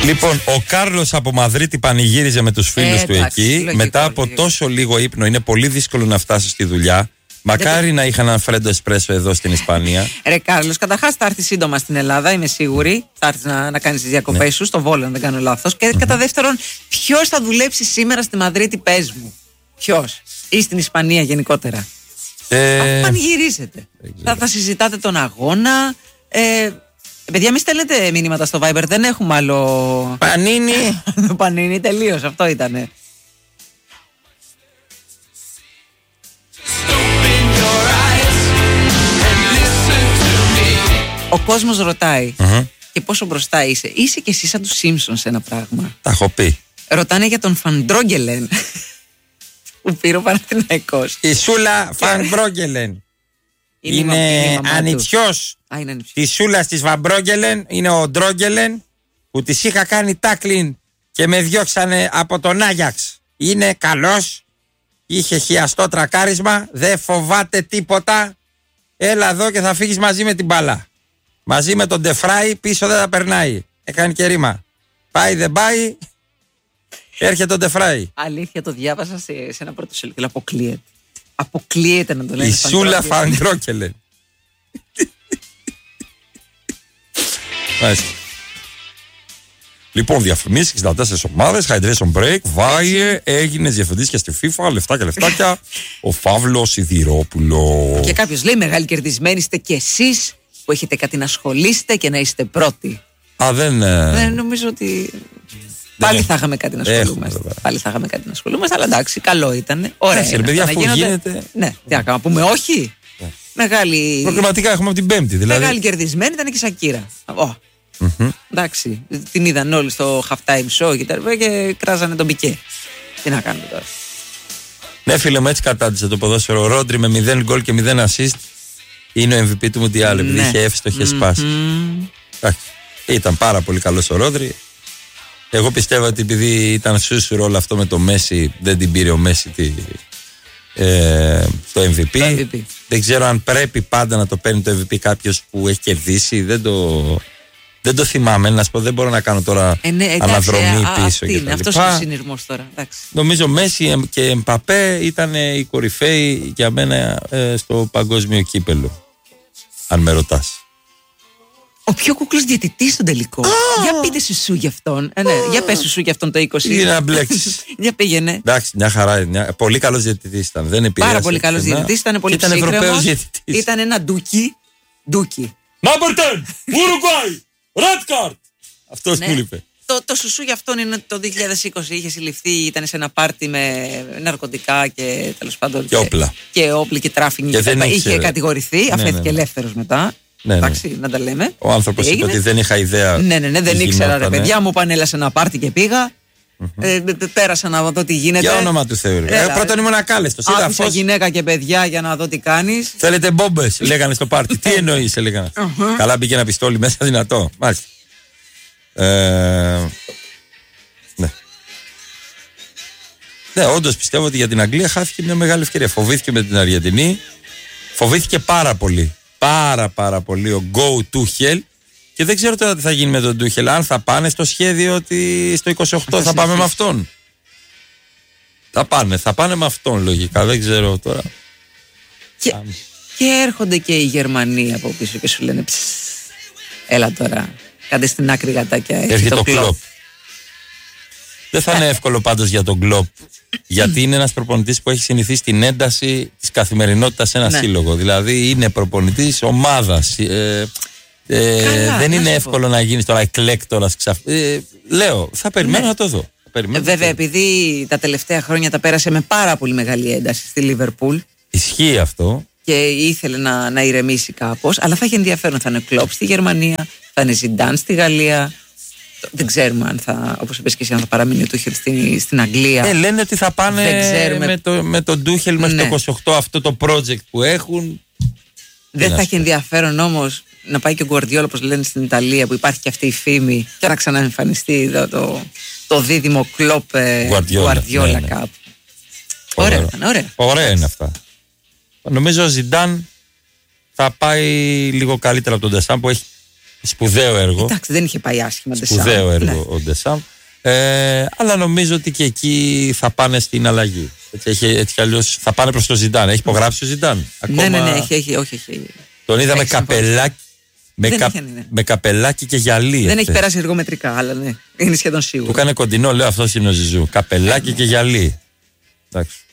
Λοιπόν, ο Κάρλος από Μαδρίτη πανηγύριζε με τους φίλους του εκεί. Λογικό, μετά από τόσο λίγο ύπνο, είναι πολύ δύσκολο να φτάσει στη δουλειά. Μακάρι να είχαν ένα φρέντο εσπρέσο εδώ στην Ισπανία. Ρε Κάρλος, καταρχάς θα έρθει σύντομα στην Ελλάδα, είμαι σίγουρη. Θα έρθει να κάνει τις διακοπές σου, στο Βόλο, αν δεν κάνω λάθος. Και κατά δεύτερον, ποιος θα δουλέψει σήμερα στη Μαδρίτη, πες μου. Ποιος, ή στην Ισπανία γενικότερα. Αφού πανηγυρίζετε. Θα συζητάτε τον αγώνα. Παιδιά, μη στέλνετε μηνύματα στο Viber, δεν έχουμε άλλο. Πανίνι! Πανίνι, τελείως, αυτό ήτανε. Ο κόσμος ρωτάει και πόσο μπροστά είσαι. Είσαι και εσύ σαν τους Simpsons σε ένα πράγμα. Τα έχω πει. Ρωτάνε για τον Φαντρόγγελεν που πήρε ο Παναθηναϊκός. Η Σούλα Φαντρόγγελεν είναι ανιψιός της Σούλας της Βαμπρόγγελεν. Είναι ο Ντρόγγελεν που της είχα κάνει τάκλιν και με διώξανε από τον Άγιαξ. Είναι καλός, είχε χιαστό τρακάρισμα, δεν φοβάται τίποτα. Έλα εδώ και θα φύγεις μαζί με την μπάλα. Μαζί με τον Ντεφράι πίσω δεν θα περνάει. Έκανε και ρήμα. Πάει δεν πάει, έρχεται ο Ντεφράι. Αλήθεια, το διάβασα σε ένα πρωτοσέλιδο. Αποκλείεται. Αποκλείεται να το λένε. Η Σούλα Φαντρόκελε. Λοιπόν, διαφημίσεις 64 ομάδες, hydration break, Βάιε, έγινες διευθυντής και στη FIFA, λεφτάκια λεφτάκια. Ο Φαύλος Σιδηρόπουλο. Και κάποιος λέει: μεγάλοι κερδισμένοι είστε κι εσείς που έχετε κάτι να ασχολείστε και να είστε πρώτοι. Δεν νομίζω ότι. Πάλι θα είχαμε κάτι να ασχολούμαστε. Πάλι θα είχαμε κάτι να ασχολούμαστε, αλλά εντάξει, καλό ήταν. Ωραία. Παιδιά, αφού γίνεται. Ναι, τι να κάνουμε, πούμε όχι. Μεγάλη. Προκριματικά έχουμε από την Πέμπτη. Δηλαδή. Μεγάλη κερδισμένη ήταν και η Σακύρα. Εντάξει, την είδαν όλοι στο halftime show και κράζανε τον Πικέ. Τι να κάνουμε τώρα. Ναι, φίλε μου, έτσι κατάντησε το ποδόσφαιρο. Ο Ρόντρι με 0 γκολ και 0 assist είναι ο MVP του Μουντιάλ, επειδή είχε εύστοχες πάσεις. Ήταν πάρα πολύ καλός ο Ρόντρι. Εγώ πιστεύω ότι επειδή ήταν σούσουρο όλο αυτό με το Μέση, δεν την πήρε ο Μέση το MVP. Δεν ξέρω αν πρέπει πάντα να το παίρνει το MVP κάποιος που έχει κερδίσει. Δεν το θυμάμαι, να σου πω, δεν μπορώ να κάνω τώρα αναδρομή πίσω. Αυτός είναι ο συνειρμός τώρα. Εντάξει. Νομίζω Μέση και Εμπαπέ ήταν οι κορυφαίοι για μένα στο παγκόσμιο κύπελο. Αν με ρωτάς. Ο πιο κούκλος διαιτητής στον τελικό. Για πείτε σου για αυτόν. Για πες σου για αυτόν το 20. Τι να μπλέξεις. Για πήγαινε. Εντάξει, μια χαρά. Πολύ καλός διαιτητής ήταν. Δεν επηρέασε. Πάρα πολύ καλός διαιτητής. Ήταν πολύ ψύχρεμος. Ήταν ένα ντούκι. Number 10, Uruguay, red card. Αυτός που είπε. Το σουσού για αυτόν είναι το 2020. Είχε συλληφθεί, ήταν σε ένα πάρτι με ναρκωτικά και τέλος πάντων. Και όπλα. Και όπλα και τράφικινγκ. Είχε κατηγορηθεί, αφέθηκε ελεύθερος μετά. Εντάξει, να τα λέμε. Ο άνθρωπος είπε ότι δεν είχα ιδέα. Ναι, δεν ήξερα, ρε παιδιά μου. Πανέλα σε ένα πάρτι και πήγα. Πέρασα να δω τι γίνεται. Για όνομα του Θεού. Πρώτον ήμουν ακάλεστος. Άφησα γυναίκα και παιδιά για να δω τι κάνεις. Θέλετε μπόμπες, λέγανε στο πάρτι. Τι εννοείς, λέγανε. Καλά, μπήκε ένα πιστόλι μέσα, δυνατό. Μάλιστα. Ναι, όντως πιστεύω ότι για την Αγγλία χάθηκε μια μεγάλη ευκαιρία. Φοβήθηκε με την Αργεντινή. Φοβήθηκε πάρα πολύ. Πάρα πολύ ο Go Tuchel. Και δεν ξέρω τώρα τι θα γίνει με τον Tuchel. Αν θα πάνε στο σχέδιο ότι στο 28 θα πάμε με αυτόν. Θα πάνε με αυτόν λογικά. Δεν ξέρω τώρα. Και έρχονται και οι Γερμανοί από πίσω και σου λένε έλα τώρα, κάντε στην άκρη γατάκια. Έρχεται το Κλοπ. Δεν θα είναι εύκολο πάντως για τον Κλοπ. Γιατί είναι ένας προπονητής που έχει συνηθίσει την ένταση της καθημερινότητας σε ένα σύλλογο. Δηλαδή είναι προπονητής ομάδας. Δεν είναι εύκολο να γίνεις τώρα εκλέκτορας. Λέω, θα περιμένω να το δω. Βέβαια, επειδή τα τελευταία χρόνια τα πέρασε με πάρα πολύ μεγάλη ένταση στη Λίβερπουλ. Ισχύει αυτό. Και ήθελε να ηρεμήσει κάπως. Αλλά θα έχει ενδιαφέρον. Θα είναι Κλοπ στη Γερμανία, θα είναι Ζιντάν στη Γαλλία. Δεν ξέρουμε αν θα, όπως είπες και εσύ, αν θα παραμείνει ο Τούχελ στην Αγγλία. Λένε ότι θα πάνε με τον Τούχελ μέχρι το 28 αυτό το project που έχουν. Δεν θα έχει ενδιαφέρον όμως να πάει και ο Γκουαρδιόλα, όπως λένε στην Ιταλία, που υπάρχει και αυτή η φήμη, και να ξαναεμφανιστεί το δίδυμο Κλοπ Γκουαρδιόλα κάπου. Ωραία είναι αυτά. Νομίζω ο Ζιντάν θα πάει λίγο καλύτερα από τον Ντεσάμ που έχει Σπουδαίο έργο. Εντάξει, δεν είχε πάει άσχημα. Σπουδαίο έργο ο Ντεσάμ. Αλλά νομίζω ότι και εκεί θα πάνε στην αλλαγή. Έτσι κι αλλιώς θα πάνε προς το Ζιντάν. Έχει υπογράψει ο Ζιντάν. Ναι, έχει. Τον είδαμε καπελάκι. Με καπελάκι και γυαλί. Δεν έχει περάσει εργομετρικά, αλλά ναι, είναι σχεδόν σίγουρο. Του έκανε κοντινό, λέω, αυτός είναι ο Ζιζού. Καπελάκι και γυαλί. Εντάξει.